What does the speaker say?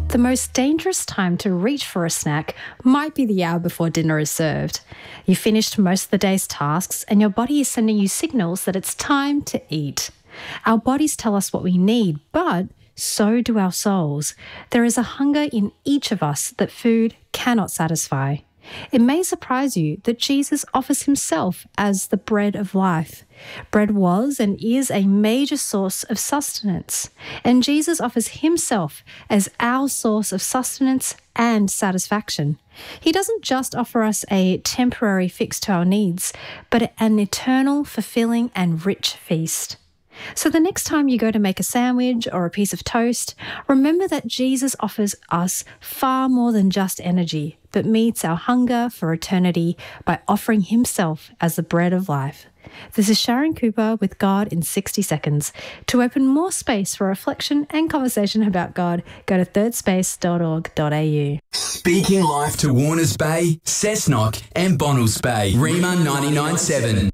The most dangerous time to reach for a snack might be the hour before dinner is served. You finished most of the day's tasks and your body is sending you signals that it's time to eat. Our bodies tell us what we need, but so do our souls. There is a hunger in each of us that food cannot satisfy. It may surprise you that Jesus offers himself as the bread of life. Bread was and is a major source of sustenance, and Jesus offers himself as our source of sustenance and satisfaction. He doesn't just offer us a temporary fix to our needs, but an eternal, fulfilling, and rich feast. So the next time you go to make a sandwich or a piece of toast, remember that Jesus offers us far more than just energy, but meets our hunger for eternity by offering himself as the bread of life. This is Sharon Cooper with God in 60 Seconds. To open more space for reflection and conversation about God, go to thirdspace.org.au. Speaking life to Warners Bay, Cessnock and Bonnells Bay. Rima 99.7.